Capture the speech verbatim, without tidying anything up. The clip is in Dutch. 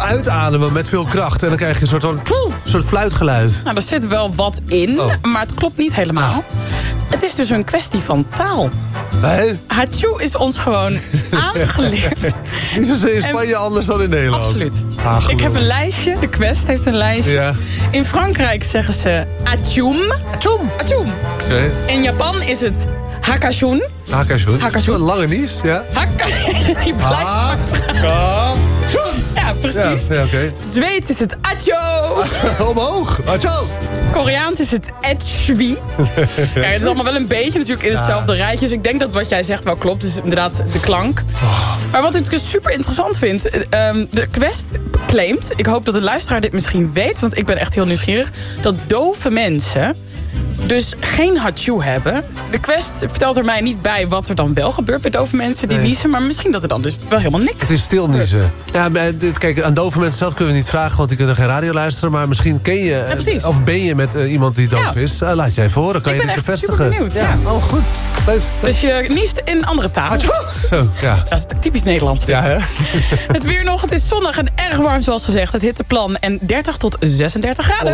uitademen met veel kracht. En dan krijg je een soort, van, een soort fluitgeluid. Nou, er zit wel wat in, oh. maar het klopt niet helemaal. Het is dus een kwestie van taal. Nee? Hachu is ons gewoon aangeleerd. Is het in Spanje en, anders dan in Nederland? Absoluut. Ah, ik heb een lijstje, de Quest heeft een lijstje. Ja. In Frankrijk zeggen ze achum. Achum. Achum. Okay. In Japan is het hakashun. Hakashun. Hakashun. Een lange nies, ja. Hakka. Je blijft maar praten. Ja, precies. Ja, ja, okay. Zweeds is het acho. Omhoog. Acho. Koreaans is het etchwi. Kijk, het is allemaal wel een beetje natuurlijk in hetzelfde ja. rijtje. Dus ik denk dat wat jij zegt wel klopt. Dus inderdaad de klank. Oh. Maar wat ik dus super interessant vind. Um, de Quest claimt, ik hoop dat de luisteraar dit misschien weet, want ik ben echt heel nieuwsgierig, dat dove mensen dus geen hachu hebben. De Quest vertelt er mij niet bij wat er dan wel gebeurt bij dove mensen die nee. niezen. Maar misschien dat er dan dus wel helemaal niks. Het is stil niezen. Ja, kijk, aan dove mensen zelf kunnen we niet vragen, want die kunnen geen radio luisteren. Maar misschien ken je, ja, of ben je met uh, iemand die doof ja. is. Uh, laat jij even horen, kan ik je dit bevestigen. Ik ben echt super benieuwd. Ja. Ja. Oh, goed. Leuk. Dus je niest in andere talen. Zo, ja. Dat is typisch Nederlands. Ja, hè? Het weer nog, het is zonnig en erg warm zoals gezegd. Het hitteplan en dertig tot zesendertig graden.